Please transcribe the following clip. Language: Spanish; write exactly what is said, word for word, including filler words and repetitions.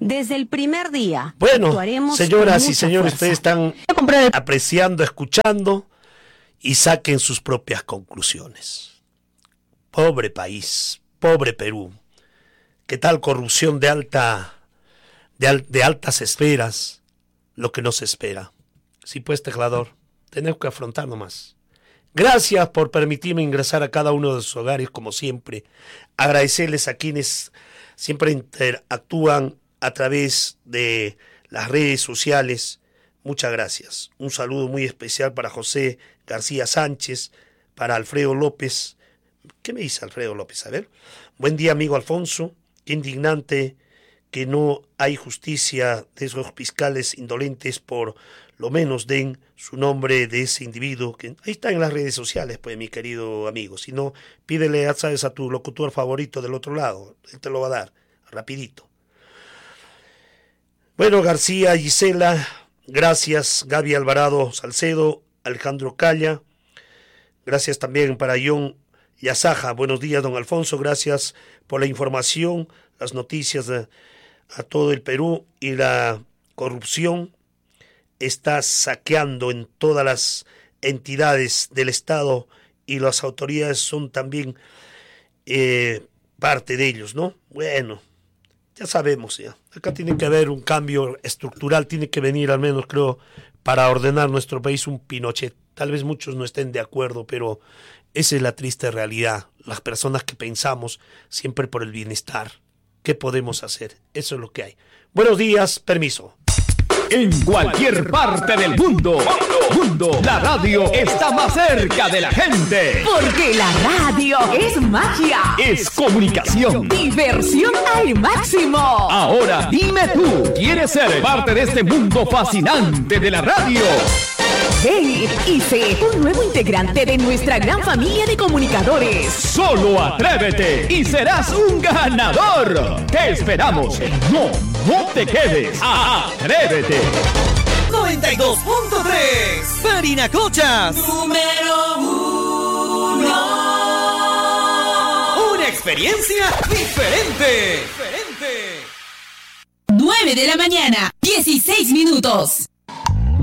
Desde el primer día. Bueno, señoras y señores, fuerza. Ustedes están apreciando, escuchando y saquen sus propias conclusiones. Pobre país, pobre Perú. ¿Qué tal corrupción de alta, de, al, de altas esferas? Lo que nos espera. Sí, pues, teclador, tenemos que afrontar nomás. Gracias por permitirme ingresar a cada uno de sus hogares, como siempre. Agradecerles a quienes siempre interactúan a través de las redes sociales. Muchas gracias. Un saludo muy especial para José García Sánchez, para Alfredo López. ¿Qué me dice Alfredo López? A ver. Buen día, amigo Alfonso. Qué indignante que no hay justicia de esos fiscales indolentes, por lo menos den su nombre de ese individuo, que ahí está en las redes sociales, pues, mi querido amigo. Si no, pídele, ya sabes, a tu locutor favorito del otro lado, él te lo va a dar, rapidito. Bueno, García, Gisela, gracias, Gaby Alvarado Salcedo, Alejandro Calla, gracias también para John Yazaja. Buenos días, don Alfonso, gracias por la información, las noticias de a todo el Perú, y la corrupción está saqueando en todas las entidades del Estado, y las autoridades son también eh, parte de ellos, ¿no? Bueno, ya sabemos, ya. Acá tiene que haber un cambio estructural, tiene que venir al menos, creo, para ordenar nuestro país un Pinochet. Tal vez muchos no estén de acuerdo, pero esa es la triste realidad. Las personas que pensamos siempre por el bienestar. ¿Qué podemos hacer? Eso es lo que hay. Buenos días, permiso. En cualquier parte del mundo, mundo, la radio está más cerca de la gente. Porque la radio es magia, es comunicación, diversión al máximo. Ahora dime tú, ¿quieres ser parte de este mundo fascinante de la radio? Ven y sé un nuevo integrante de nuestra gran familia de comunicadores. Solo atrévete y serás un ganador. Te esperamos. No, no te quedes. Atrévete. noventa y dos punto tres Parinacochas. Número uno. Una experiencia diferente. Diferente. nueve de la mañana, dieciséis minutos.